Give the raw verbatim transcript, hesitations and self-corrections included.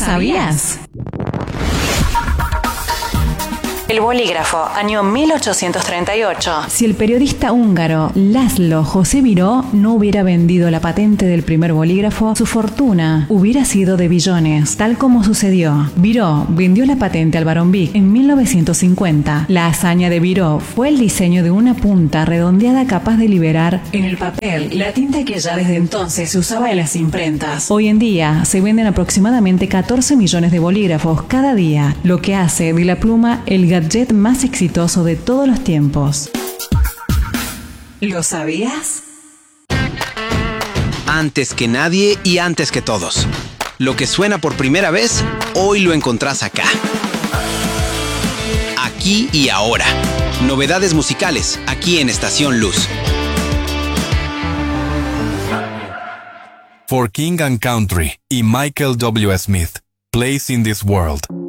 sabías? El bolígrafo, año mil ochocientos treinta y ocho. Si el periodista húngaro László José Biró no hubiera vendido la patente del primer bolígrafo, su fortuna hubiera sido de billones, tal como sucedió. Biró vendió la patente al barón Bic en mil novecientos cincuenta. La hazaña de Biró fue el diseño de una punta redondeada capaz de liberar en el papel la tinta que ya desde entonces se usaba en las imprentas. Hoy en día se venden aproximadamente catorce millones de bolígrafos cada día, lo que hace de la pluma el gadget más exitoso de todos los tiempos. ¿Lo sabías? Antes que nadie y antes que todos. Lo que suena por primera vez, hoy lo encontrás acá. Aquí y ahora. Novedades musicales, aquí en Estación Luz. For King and Country y Michael W. Smith, Place in This World.